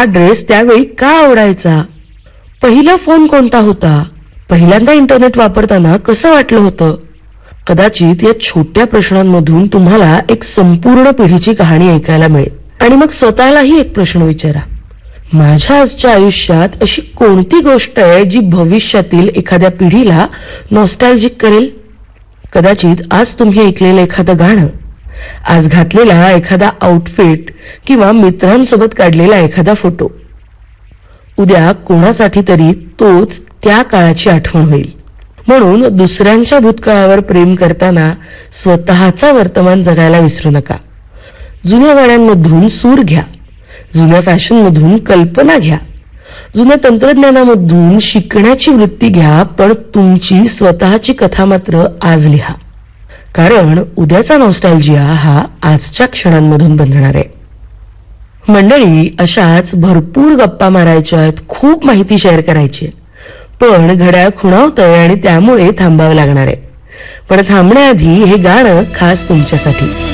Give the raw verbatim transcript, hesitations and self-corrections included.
हा ड्रेस त्यावेळी का आवडायचा, पहिला फोन कोणता होता, पहिल्यांदा इंटरनेट वापरताना कसं वाटलं होतं. कदाचित या छोट्या प्रश्नांमधून तुम्हाला एक संपूर्ण पिढीची कहाणी ऐकायला मिळेल. आणि मग स्वतःलाही एक प्रश्न विचारा, माझ्या आजच्या आयुष्यात अशी कोणती गोष्ट आहे जी भविष्यातील एखाद्या पिढीला नॉस्टॅल्जिक करेल. कदाचित आज तुम्ही ऐकलेलं एखादं गाणं, आज घातलेला एखादा आउटफिट किंवा मित्रांसोबत काढलेला एखादा फोटो, उद्या कोणासाठी तरी तोच त्या काळाची आठवण होईल. म्हणून दुसऱ्यांच्या भूतकाळावर प्रेम करताना स्वतःचा वर्तमान जगायला विसरू नका. जुन्या गाण्यांमधून सूर घ्या, जुन्या फॅशनमधून कल्पना घ्या, जुन्या तंत्रज्ञानामधून शिकण्याची वृत्ती घ्या, पण तुमची स्वतःची कथा मात्र आज लिहा. कारण उद्याचा नॉस्टॅल्जिया हा आजच्या क्षणांमधून बनणार आहे. मंडळी, अशाच भरपूर गप्पा मारायच्या आहेत, खूप माहिती शेअर करायची आहे, पण घड्याळ खुणावतंय आणि त्यामुळे थांबावं लागणार आहे. पण थांबण्याआधी हे गाणं खास तुमच्यासाठी.